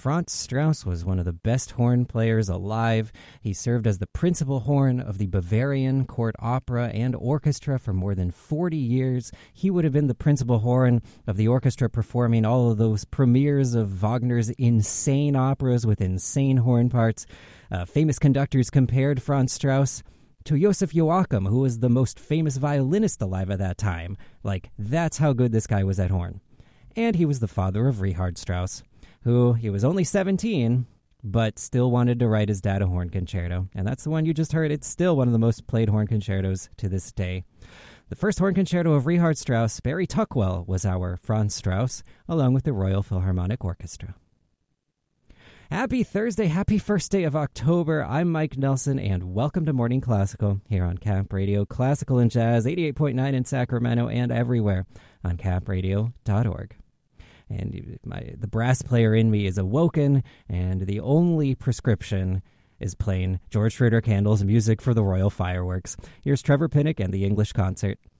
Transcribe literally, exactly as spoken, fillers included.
Franz Strauss was one of the best horn players alive. He served as the principal horn of the Bavarian Court Opera and Orchestra for more than forty years. He would have been the principal horn of the orchestra performing all of those premieres of Wagner's insane operas with insane horn parts. Uh, famous conductors compared Franz Strauss to Joseph Joachim, who was the most famous violinist alive at that time. Like, that's how good this guy was at horn. And he was the father of Richard Strauss, who he was only seventeen, but still wanted to write his dad a horn concerto. And that's the one you just heard. It's still one of the most played horn concertos to this day. The first horn concerto of Richard Strauss, Barry Tuckwell, was our Franz Strauss, along with the Royal Philharmonic Orchestra. Happy Thursday, happy first day of October. I'm Mike Nelson, and welcome to Morning Classical here on Camp Radio, classical and jazz, eighty-eight point nine in Sacramento and everywhere on camp radio dot org. And my the brass player in me is awoken, and the only prescription is playing George Schroeder Candel's music for the Royal Fireworks. Here's Trevor Pinnock and the English Concert.